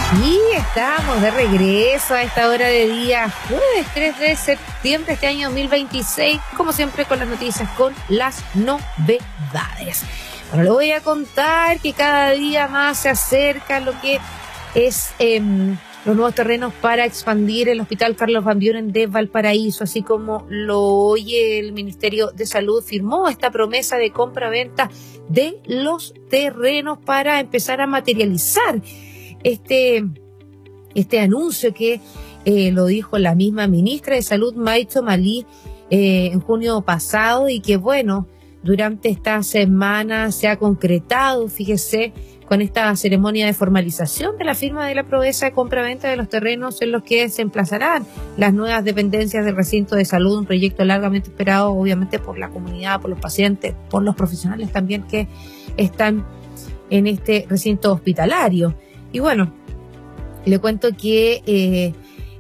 Y estamos de regreso a esta hora de día, jueves 3 de septiembre de este año 2026, como siempre con las noticias, con las novedades. Bueno, le voy a contar que cada día más se acerca lo que es los nuevos terrenos para expandir el Hospital Carlos Van Buren de Valparaíso, así como lo oye el Ministerio de Salud, firmó esta promesa de compra-venta de los terrenos para empezar a materializar este anuncio que lo dijo la misma ministra de Salud, Maito Malí, en junio pasado, y que bueno, durante esta semana se ha concretado, fíjese, con esta ceremonia de formalización de la firma de la promesa de compra-venta de los terrenos en los que se emplazarán las nuevas dependencias del recinto de salud, un proyecto largamente esperado obviamente por la comunidad, por los pacientes, por los profesionales también que están en este recinto hospitalario. Y bueno, le cuento que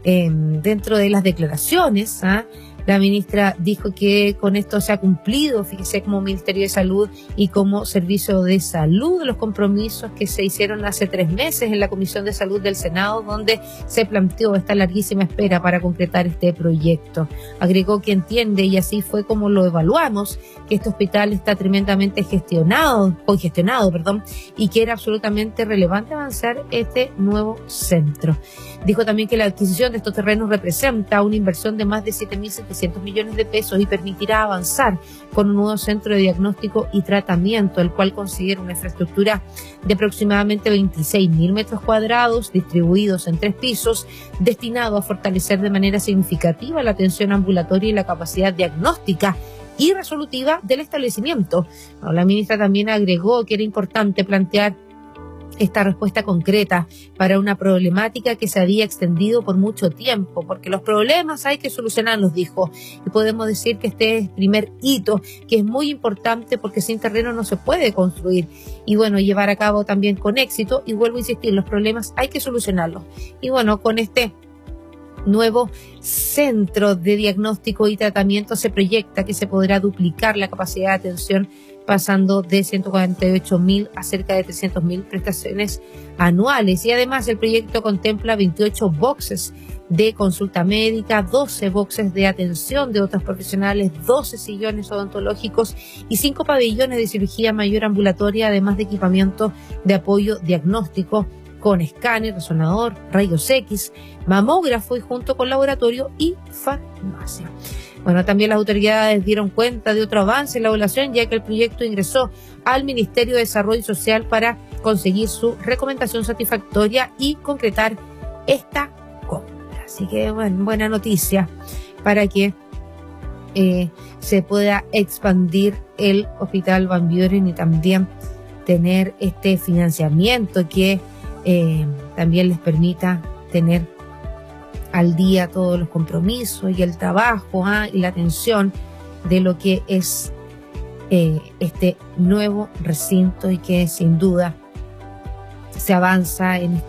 dentro de las declaraciones, la ministra dijo que con esto se ha cumplido, fíjese, como Ministerio de Salud y como Servicio de Salud, los compromisos que se hicieron hace 3 meses en la Comisión de Salud del Senado, donde se planteó esta larguísima espera para concretar este proyecto. Agregó que entiende, y así fue como lo evaluamos, que este hospital está tremendamente congestionado, y que era absolutamente relevante avanzar este nuevo centro. Dijo también que la adquisición de estos terrenos representa una inversión de más de 7.700 millones de pesos y permitirá avanzar con un nuevo centro de diagnóstico y tratamiento, el cual considera una infraestructura de aproximadamente 26.000 metros cuadrados distribuidos en 3 pisos, destinado a fortalecer de manera significativa la atención ambulatoria y la capacidad diagnóstica y resolutiva del establecimiento. La ministra también agregó que era importante plantear esta respuesta concreta para una problemática que se había extendido por mucho tiempo, porque los problemas hay que solucionarlos, dijo, y podemos decir que este es el primer hito, que es muy importante porque sin terreno no se puede construir, y bueno, llevar a cabo también con éxito, y vuelvo a insistir, los problemas hay que solucionarlos. Y bueno, con este nuevo centro de diagnóstico y tratamiento se proyecta que se podrá duplicar la capacidad de atención, pasando de 148.000 a cerca de 300.000 prestaciones anuales. Y además el proyecto contempla 28 boxes de consulta médica, 12 boxes de atención de otros profesionales, 12 sillones odontológicos y 5 pabellones de cirugía mayor ambulatoria, además de equipamiento de apoyo diagnóstico con escáner, resonador, rayos X, mamógrafo y junto con laboratorio y farmacia. Bueno, también las autoridades dieron cuenta de otro avance en la evaluación, ya que el proyecto ingresó al Ministerio de Desarrollo Social para conseguir su recomendación satisfactoria y concretar esta compra. Así que, bueno, buena noticia para que se pueda expandir el Hospital Van Buren y también tener este financiamiento que también les permita tener al día todos los compromisos y el trabajo y la atención de lo que es este nuevo recinto, y que sin duda se avanza en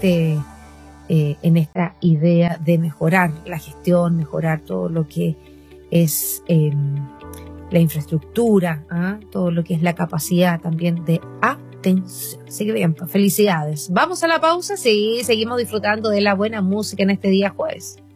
esta idea de mejorar la gestión, mejorar todo lo que es la infraestructura, todo lo que es la capacidad también de atención. Así que bien, pues felicidades. Vamos a la pausa, sí, seguimos disfrutando de la buena música en este día jueves.